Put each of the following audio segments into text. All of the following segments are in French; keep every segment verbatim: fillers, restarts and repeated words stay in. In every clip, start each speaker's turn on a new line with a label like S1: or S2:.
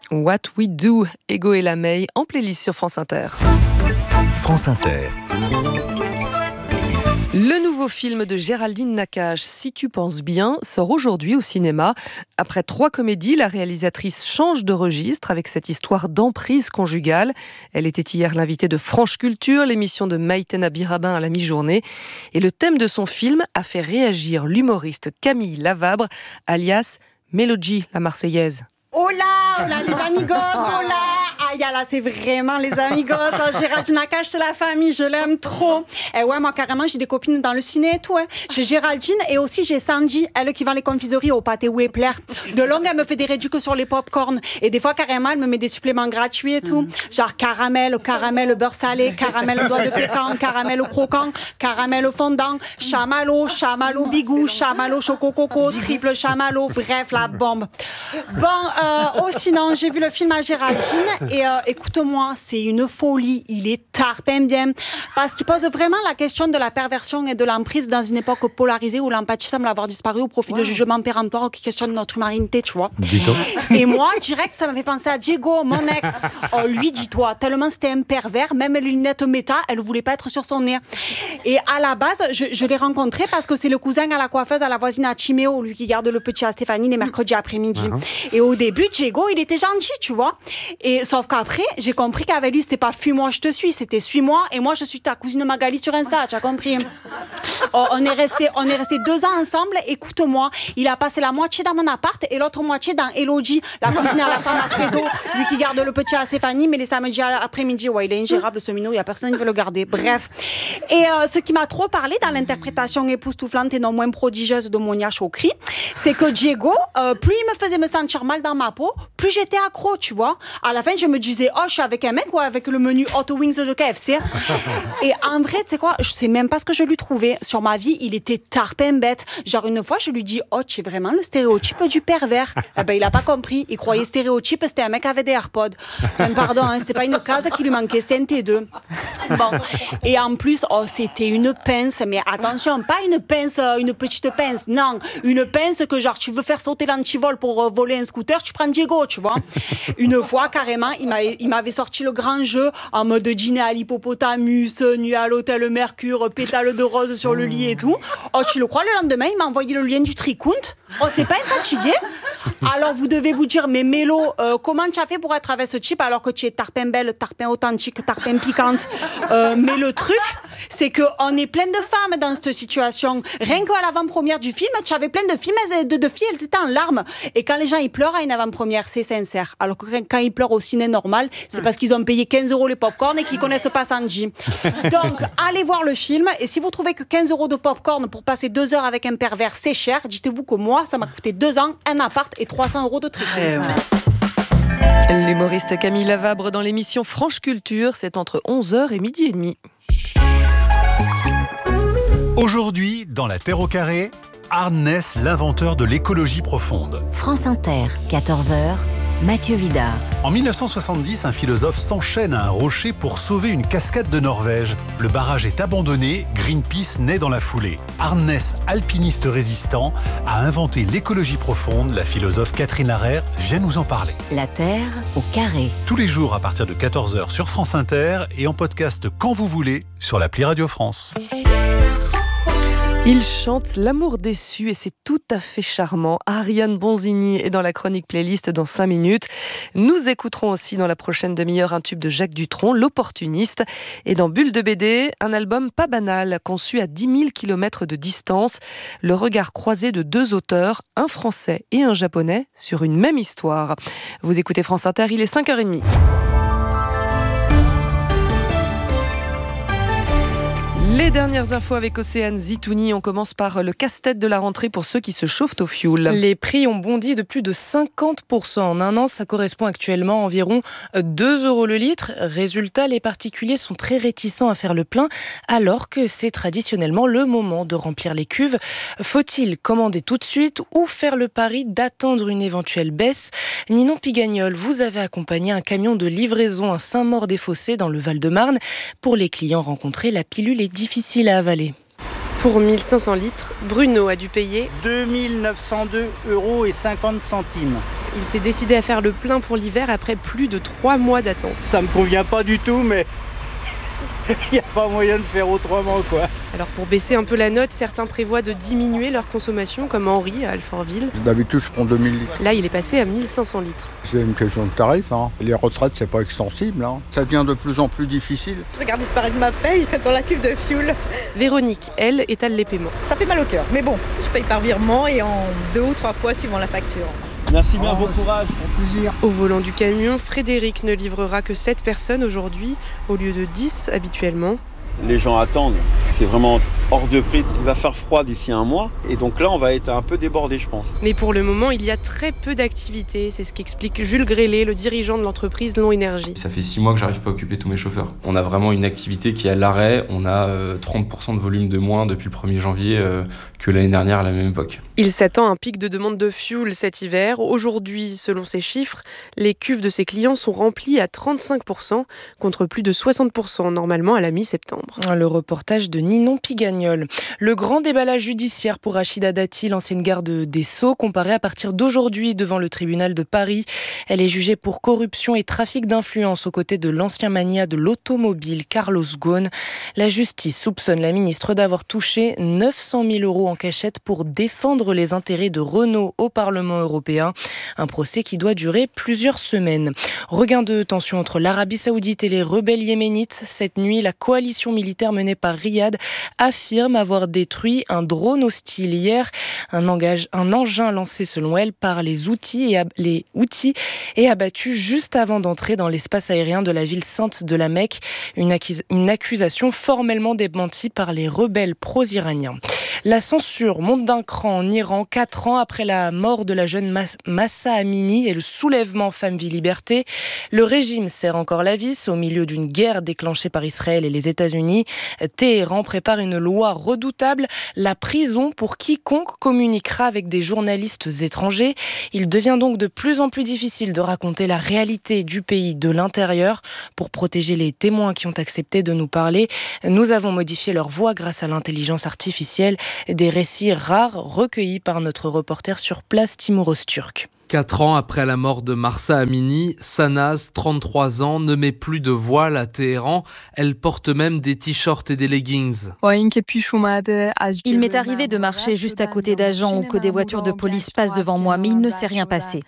S1: What We Do, Ego et Lamey, en playlist sur France Inter.
S2: France Inter.
S1: Le nouveau film de Géraldine Nakache, Si tu penses bien, sort aujourd'hui au cinéma. Après trois comédies, la réalisatrice change de registre avec cette histoire d'emprise conjugale. Elle était hier l'invitée de Franche Culture, l'émission de Maïtena Birabin à la mi-journée. Et le thème de son film a fait réagir l'humoriste Camille Lavabre, alias Mélodie, la Marseillaise.
S3: Oh là, oh là, les amigos, oh là. Ah, là, c'est vraiment les amigos. Oh, Géraldine Nakache, c'est la famille, je l'aime trop. Et ouais, moi, carrément, j'ai des copines dans le ciné et tout. Hein. J'ai Géraldine et aussi j'ai Sandy, elle qui vend les confiseries au pâté Wepler. De longue, elle me fait des réducs sur les pop-corn. Et des fois, carrément, elle me met des suppléments gratuits et tout. Genre caramel, caramel, beurre salé, caramel au doigt de pécan, caramel au croquant, caramel au fondant, chamallow, chamallow bigou, chamallow choco-coco, triple chamallow. Bref, la bombe. Bon, euh, oh, sinon, j'ai vu le film à Géraldine et euh, écoute-moi, c'est une folie. Il est tarpin bien parce qu'il pose vraiment la question de la perversion et de l'emprise dans une époque polarisée où l'empathie semble avoir disparu au profit wow. de jugements péremptoires qui questionnent notre humanité, tu vois. Et moi, direct, ça m'a fait penser à Diego, mon ex. Oh, lui, dis-toi, tellement c'était un pervers, même les lunettes méta, elle ne voulait pas être sur son nez. Et à la base, je, je l'ai rencontré parce que c'est le cousin à la coiffeuse, à la voisine à Chiméo, lui qui garde le petit à Stéphanie les mercredis après-midi. Uh-huh. Et au début, Diego, il était gentil, tu vois. Et sauf qu'après, j'ai compris qu'avec lui, c'était pas fuis-moi, je te suis, c'était suis-moi et moi, je suis ta cousine Magali sur Insta, tu as compris. Oh, on est resté, on est resté deux ans ensemble. Écoute-moi, il a passé la moitié dans mon appart et l'autre moitié dans Elodie, la cousine à la femme à Fredo, lui qui garde le petit à Stéphanie, mais les samedis après-midi, ouais, il est ingérable ce minot, il y a personne qui veut le garder. Bref. Et euh, ce qui m'a trop parlé dans l'interprétation époustouflante et non moins prodigieuse de Monia Chokri, c'est que Diego, euh, plus il me faisait me sentir mal dans ma peau, plus j'étais accro, tu vois. À la fin, je me disais, oh, je suis avec un mec ou avec le menu Hot Wings de K F C. Et en vrai, tu sais quoi, je sais même pas ce que je lui trouvais. Sur ma vie, il était tarpin bête. Genre, une fois, je lui dis, oh, tu es vraiment le stéréotype du pervers. Eh ben, il a pas compris. Il croyait stéréotype, c'était un mec avec des AirPods. Même pardon, hein, c'était pas une case qui lui manquait, c'était un T deux. Bon. Et en plus, oh, c'était une pince. Mais attention, pas une pince, une petite pince. Non, une pince que genre, tu veux faire sauter l'antivol pour euh, voler un scooter, tu prends Diego, tu vois. Une fois, carrément, il m'avait, il m'avait sorti le grand jeu en mode dîner à l'hippopotamus, nuit à l'hôtel Mercure, pétale de rose sur le lit et tout. Oh, tu le crois, le lendemain, il m'a envoyé le lien du tricount. Oh, c'est pas fatigué. Alors, vous devez vous dire, mais Mélo, euh, comment tu as fait pour être avec ce type alors que tu es tarpin belle, tarpin authentique, tarpin piquante euh, Mais le truc, c'est qu'on est plein de femmes dans cette situation. Rien qu'à l'avant-première du film, tu avais plein de filles, de, de filles, elles étaient en larmes. Et quand les gens ils pleurent à une avant-première, c'est sincère. Alors que quand ils pleurent au ciné normal, c'est parce qu'ils ont payé quinze euros les pop-corn et qu'ils connaissent pas Sanji. Donc, allez voir le film. Et si vous trouvez que quinze euros de pop-corn pour passer deux heures avec un pervers, c'est cher, dites-vous que moi, ça m'a coûté deux ans, un appart et trois cents euros de tricot.
S1: L'humoriste Camille Lavabre dans l'émission Franche Culture, c'est entre onze heures et midi et demi.
S2: Aujourd'hui, dans La Terre au carré, Arnès, l'inventeur de l'écologie profonde.
S4: France Inter, quatorze heures, Mathieu Vidard.
S2: En mille neuf cent soixante-dix, un philosophe s'enchaîne à un rocher pour sauver une cascade de Norvège. Le barrage est abandonné, Greenpeace naît dans la foulée. Arnès, alpiniste résistant, a inventé l'écologie profonde. La philosophe Catherine Larère vient nous en parler.
S4: La Terre au carré.
S2: Tous les jours à partir de quatorze heures sur France Inter et en podcast quand vous voulez sur l'appli Radio France.
S1: Il chante l'amour déçu et c'est tout à fait charmant. Ariane Bonzini est dans la chronique playlist dans cinq minutes. Nous écouterons aussi dans la prochaine demi-heure un tube de Jacques Dutronc, L'Opportuniste. Et dans Bulle de B D, un album pas banal, conçu à dix mille kilomètres de distance. Le regard croisé de deux auteurs, un français et un japonais, sur une même histoire. Vous écoutez France Inter, il est cinq heures trente. Les dernières infos avec Océane Zitouni. On commence par le casse-tête de la rentrée pour ceux qui se chauffent au fioul.
S5: Les prix ont bondi de plus de cinquante pour cent en un an. Ça correspond actuellement à environ deux euros le litre. Résultat, les particuliers sont très réticents à faire le plein alors que c'est traditionnellement le moment de remplir les cuves. Faut-il commander tout de suite ou faire le pari d'attendre une éventuelle baisse ? Ninon Pigagnol, vous avez accompagné un camion de livraison à Saint-Maur-des-Fossés dans le Val-de-Marne. Pour les clients rencontrés, la pilule est difficile à avaler. Pour mille cinq cents litres, Bruno a dû payer
S6: deux mille neuf cent deux euros et cinquante centimes.
S5: Il s'est décidé à faire le plein pour l'hiver après plus de trois mois d'attente.
S6: Ça me convient pas du tout, mais il n'y a pas moyen de faire autrement, quoi.
S5: Alors pour baisser un peu la note, certains prévoient de diminuer leur consommation, comme Henri à Alfortville.
S7: D'habitude, je prends deux mille litres.
S5: Là, il est passé à mille cinq cents litres.
S7: C'est une question de tarif. Hein. Les retraites, c'est pas extensible. Hein. Ça devient de plus en plus difficile.
S8: Je regarde disparaître ma paye dans la cuve de fioul.
S5: Véronique, elle, étale les paiements.
S8: Ça fait mal au cœur, mais bon, je paye par virement et en deux ou trois fois suivant la facture.
S6: Merci bien, bon courage, bon plaisir.
S5: Au volant du camion, Frédéric ne livrera que sept personnes aujourd'hui, au lieu de dix habituellement.
S9: Les gens attendent, c'est vraiment hors de prix. Il va faire froid d'ici un mois et donc là on va être un peu débordé, je pense.
S5: Mais pour le moment, il y a très peu d'activités, c'est ce qu'explique Jules Grélé, le dirigeant de l'entreprise Long Énergie.
S10: Ça fait six mois que j'arrive pas à occuper tous mes chauffeurs. On a vraiment une activité qui est à l'arrêt, on a euh, trente pour cent de volume de moins depuis le premier janvier euh, que l'année dernière à la même époque.
S5: Il s'attend à un pic de demande de fuel cet hiver. Aujourd'hui, selon ses chiffres, les cuves de ses clients sont remplies à trente-cinq pour cent contre plus de soixante pour cent normalement à la mi-septembre. Le reportage de Ninon Pigagnol. Le grand déballage judiciaire pour Rachida Dati, l'ancienne garde des Sceaux, comparée à partir d'aujourd'hui devant le tribunal de Paris. Elle est jugée pour corruption et trafic d'influence aux côtés de l'ancien magnat de l'automobile Carlos Ghosn. La justice soupçonne la ministre d'avoir touché neuf cent mille euros en cachette pour défendre les intérêts de Renault au Parlement européen. Un procès qui doit durer plusieurs semaines. Regain de tension entre l'Arabie Saoudite et les rebelles yéménites. Cette nuit, la coalition militaire menée par Riyad affirme avoir détruit un drone hostile hier. Un, engage, un engin lancé selon elle par les outils et, ab- les outils et abattu juste avant d'entrer dans l'espace aérien de la ville sainte de la Mecque. Une, accus- une accusation formellement démentie par les rebelles pro-iraniens. La censure monte d'un cran en Iran, quatre ans après la mort de la jeune Mas- Mahsa Amini et le soulèvement Femmes-Vie-Liberté. Le régime serre encore la vis au milieu d'une guerre déclenchée par Israël et les États-Unis. Téhéran prépare une loi redoutable, la prison pour quiconque communiquera avec des journalistes étrangers. Il devient donc de plus en plus difficile de raconter la réalité du pays de l'intérieur. Pour protéger les témoins qui ont accepté de nous parler, nous avons modifié leur voix grâce à l'intelligence artificielle. Des récits rares recueillis par notre reporter sur place Timur Öztürk.
S11: Quatre ans après la mort de Mahsa Amini, Sanaz, trente-trois ans, ne met plus de voile à Téhéran. Elle porte même des t-shirts et des leggings.
S12: Il m'est arrivé de marcher juste à côté d'agents ou que des voitures de police passent devant moi, mais il ne s'est rien passé.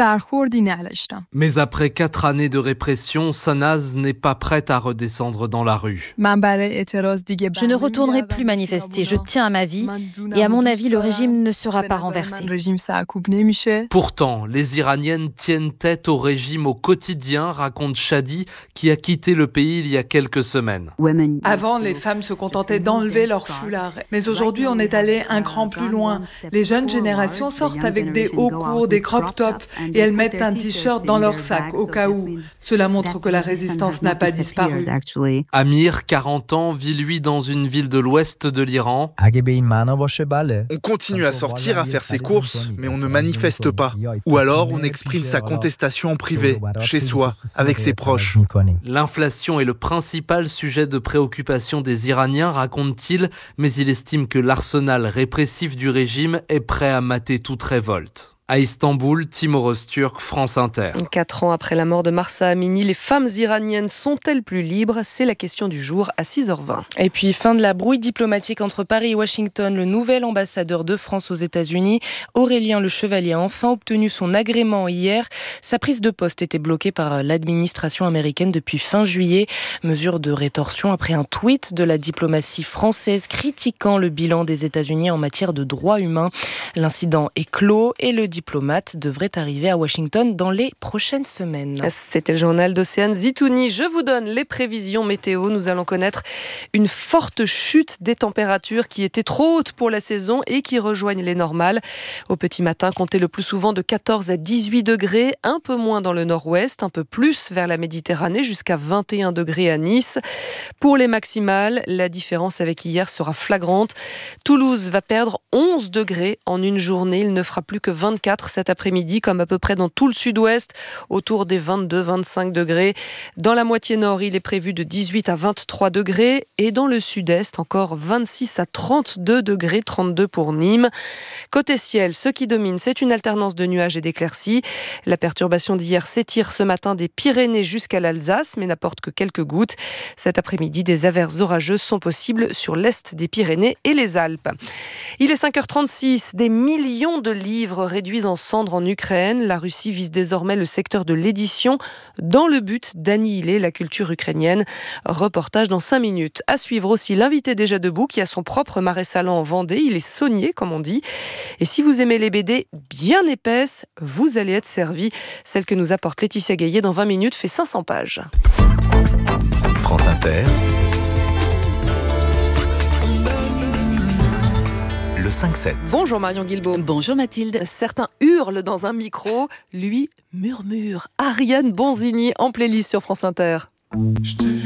S11: Mais après quatre années de répression, Sanaz n'est pas prête à redescendre dans la rue.
S12: Je ne retournerai plus manifester, je tiens à ma vie et à mon avis, le régime ne sera pas renversé.
S11: Pourtant, les Iraniennes tiennent tête au régime au quotidien, raconte Shadi, qui a quitté le pays il y a quelques semaines.
S13: Avant, les femmes se contentaient d'enlever leur foulard. Mais aujourd'hui, on est allé un cran plus loin. Les jeunes générations sortent avec des hauts cours, des crop tops, et elles mettent un t-shirt dans leur sac au cas où. Cela montre que la résistance n'a pas disparu.
S11: Amir, quarante ans, vit lui dans une ville de l'ouest de l'Iran.
S14: On continue à sortir, à faire ses courses, mais on ne manifeste pas. Ou alors on exprime sa contestation en privé, chez soi, avec ses proches.
S11: L'inflation est le principal sujet de préoccupation des Iraniens, raconte-t-il, mais il estime que l'arsenal répressif du régime est prêt à mater toute révolte. À Istanbul, Timur Öztürk, France Inter.
S1: Quatre ans après la mort de Mahsa Amini, les femmes iraniennes sont-elles plus libres ? C'est la question du jour à six heures vingt.
S5: Et puis, fin de la brouille diplomatique entre Paris et Washington. Le nouvel ambassadeur de France aux États-Unis, Aurélien Le Chevalier, a enfin obtenu son agrément hier. Sa prise de poste était bloquée par l'administration américaine depuis fin juillet. Mesure de rétorsion après un tweet de la diplomatie française critiquant le bilan des États-Unis en matière de droits humains. L'incident est clos et le diplomate devrait arriver à Washington dans les prochaines semaines.
S1: C'était le journal d'Océane Zitouni. Je vous donne les prévisions météo. Nous allons connaître une forte chute des températures qui étaient trop hautes pour la saison et qui rejoignent les normales. Au petit matin, comptez le plus souvent de quatorze à dix-huit degrés, un peu moins dans le nord-ouest, un peu plus vers la Méditerranée, jusqu'à vingt et un degrés à Nice. Pour les maximales, la différence avec hier sera flagrante. Toulouse va perdre onze degrés en une journée. Il ne fera plus que vingt-quatre vingt-quatre cet après-midi, comme à peu près dans tout le sud-ouest, autour des vingt-deux à vingt-cinq degrés. Dans la moitié nord, il est prévu de dix-huit à vingt-trois degrés. Et dans le sud-est, encore vingt-six à trente-deux degrés, trente-deux pour Nîmes. Côté ciel, ce qui domine, c'est une alternance de nuages et d'éclaircies. La perturbation d'hier s'étire ce matin des Pyrénées jusqu'à l'Alsace, mais n'apporte que quelques gouttes. Cet après-midi, des averses orageuses sont possibles sur l'est des Pyrénées et les Alpes. Il est cinq heures trente-six. Des millions de livres réduits en cendres en Ukraine. La Russie vise désormais le secteur de l'édition dans le but d'annihiler la culture ukrainienne. Reportage dans cinq minutes. À suivre aussi l'invité déjà debout qui a son propre marais salant en Vendée. Il est saunier, comme on dit. Et si vous aimez les B D bien épaisses, vous allez être servi. Celle que nous apporte Laetitia Gaillet dans vingt minutes fait cinq cents pages.
S15: France Inter, le cinq sept.
S1: Bonjour Marion Guilbault.
S16: Bonjour Mathilde.
S1: Certains hurlent dans un micro, lui murmure. Ariane Bonzini en playlist sur France Inter.
S17: Je t'ai vu